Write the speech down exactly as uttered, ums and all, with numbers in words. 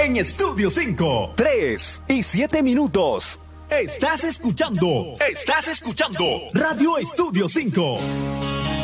en Estudio cinco. tres y siete minutos. Estás escuchando, estás escuchando Radio Estudio cinco.